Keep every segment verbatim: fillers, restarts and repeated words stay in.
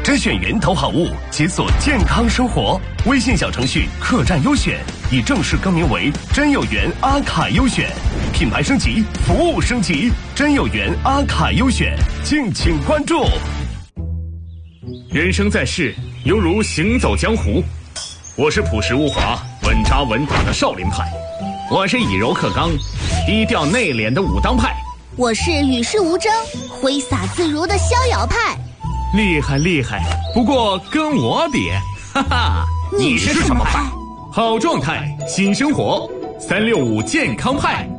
甄选源头好物，解锁健康生活。微信小程序客栈优选已正式更名为真有缘阿卡优选，品牌升级，服务升级，真有缘阿卡优选，敬请关注。 人生在世，犹如行走江湖。我是朴实无华、稳扎稳打的少林派，我是以柔克刚、低调内敛的武当派， 我是与世无争、挥洒自如的逍遥派。 厉害厉害，不过跟我比，哈哈， 你是什么派？ 好状态，新生活，三六五健康派。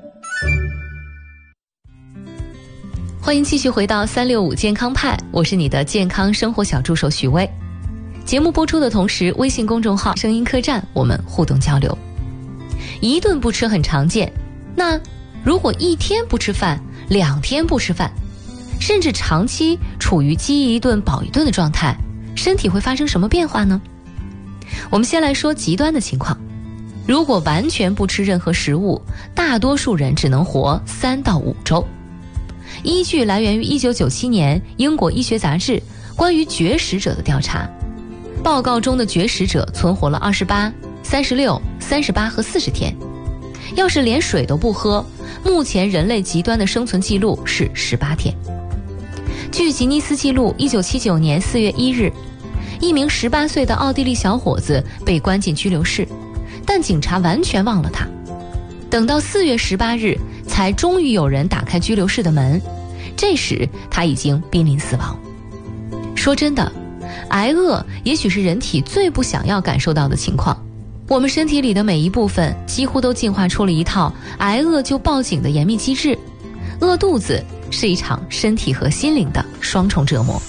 欢迎继续回到三六五健康派，我是你的健康生活小助手许巍。节目播出的同时，微信公众号声音客栈我们互动交流。一顿不吃很常见，那如果一天不吃饭，两天不吃饭，甚至长期处于饥一顿饱一顿的状态，身体会发生什么变化呢？我们先来说极端的情况。如果完全不吃任何食物，大多数人只能活三到五周。依据来源于一九九七年英国医学杂志关于绝食者的调查，报告中的绝食者存活了二十八、三十六、三十八和四十天。要是连水都不喝，目前人类极端的生存记录是十八天。据吉尼斯纪录，一九七九年四月一日，一名十八岁的奥地利小伙子被关进拘留室，但警察完全忘了他。等到四月十八日，才终于有人打开拘留室的门，这时他已经濒临死亡。说真的，挨饿也许是人体最不想要感受到的情况。我们身体里的每一部分几乎都进化出了一套挨饿就报警的严密机制，饿肚子是一场身体和心灵的双重折磨。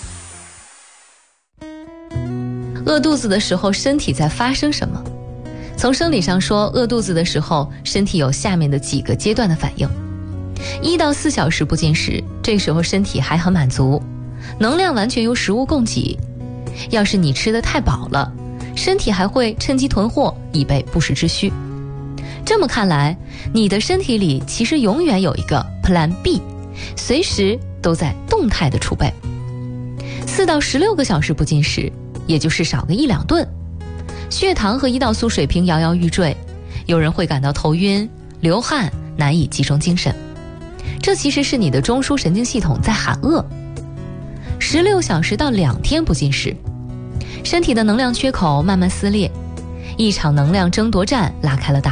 饿肚子的时候，身体在发生什么？从生理上说，饿肚子的时候，身体有下面的几个阶段的反应。一到四小时不进食，这时候身体还很满足，能量完全由食物供给。要是你吃得太饱了，身体还会趁机囤货，以备不时之需。这么看来，你的身体里其实永远有一个 Plan B， 随时都在动态的储备。四到十六个小时不进食，也就是少个一两顿，血糖和胰岛素水平摇摇欲坠，有人会感到头晕、流汗，难以集中精神。这其实是你的中枢神经系统在喊饿。十六小时到两天不进食，身体的能量缺口慢慢撕裂，一场能量争夺战拉开了大